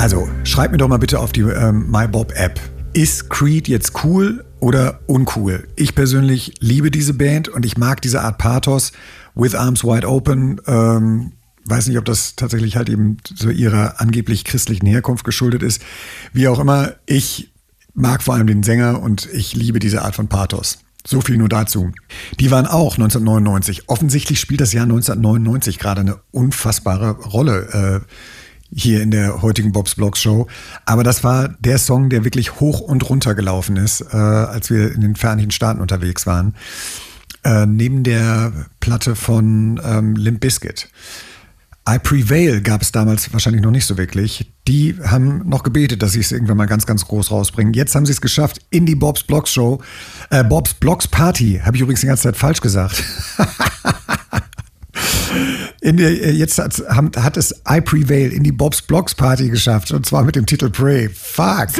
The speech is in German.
Also, schreibt mir doch mal bitte auf die MyBob-App. Ist Creed jetzt cool oder uncool? Ich persönlich liebe diese Band und ich mag diese Art Pathos. With Arms Wide Open, weiß nicht, ob das tatsächlich halt eben so ihrer angeblich christlichen Herkunft geschuldet ist. Wie auch immer, ich mag vor allem den Sänger und ich liebe diese Art von Pathos. So viel nur dazu. Die waren auch 1999. Offensichtlich spielt das Jahr 1999 gerade eine unfassbare Rolle hier in der heutigen Bob's Blog Show. Aber das war der Song, der wirklich hoch und runter gelaufen ist, als wir in den Vereinigten Staaten unterwegs waren. Neben der Platte von Limp Bizkit. I Prevail gab es damals wahrscheinlich noch nicht so wirklich. Die haben noch gebetet, dass sie es irgendwann mal ganz, ganz groß rausbringen. Jetzt haben sie es geschafft in die Bob's Blog Show. Bob's Blogs Party, habe ich übrigens die ganze Zeit falsch gesagt. Jetzt hat es I Prevail in die Bob's Blogs Party geschafft. Und zwar mit dem Titel Pray. Fuck.